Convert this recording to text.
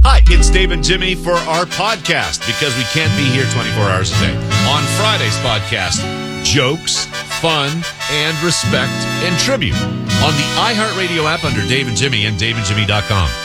Hi, it's Dave and Jimmy for our podcast because we can't be here 24 hours a day. On Friday's podcast, jokes, fun, and respect and tribute on the iHeartRadio app under Dave and Jimmy and DaveandJimmy.com.